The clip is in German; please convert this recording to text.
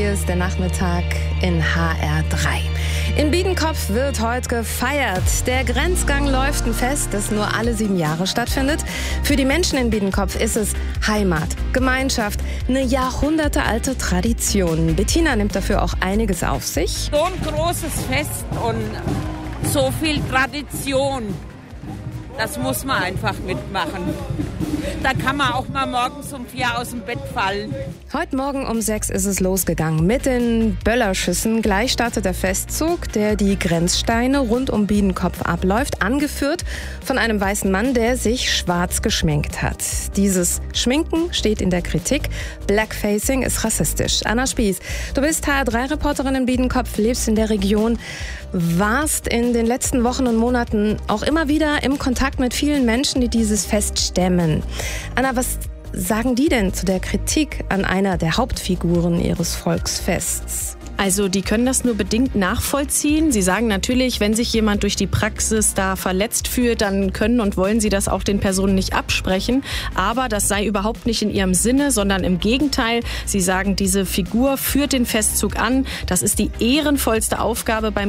hier ist der Nachmittag in HR3. In Biedenkopf wird heute gefeiert. Der Grenzgang läuft ein Fest, das nur alle 7 Jahre stattfindet. Für die Menschen in Biedenkopf ist es Heimat, Gemeinschaft, eine jahrhundertealte Tradition. Bettina nimmt dafür auch einiges auf sich. So ein großes Fest und so viel Tradition, das muss man einfach mitmachen. Da kann man auch mal morgens um 4 aus dem Bett fallen. Heute Morgen um 6 ist es losgegangen mit den Böllerschüssen. Gleich startet der Festzug, der die Grenzsteine rund um Biedenkopf abläuft, angeführt von einem weißen Mann, der sich schwarz geschminkt hat. Dieses Schminken steht in der Kritik. Blackfacing ist rassistisch. Anna Spieß, du bist HR3-Reporterin in Biedenkopf, lebst in der Region, warst in den letzten Wochen und Monaten auch immer wieder im Kontakt mit vielen Menschen, die dieses Fest stemmen. Anna, was sagen die denn zu der Kritik an einer der Hauptfiguren ihres Volksfests? Also die können das nur bedingt nachvollziehen. Sie sagen natürlich, wenn sich jemand durch die Praxis da verletzt fühlt, dann können und wollen sie das auch den Personen nicht absprechen. Aber das sei überhaupt nicht in ihrem Sinne, sondern im Gegenteil. Sie sagen, diese Figur führt den Festzug an. Das ist die ehrenvollste Aufgabe beim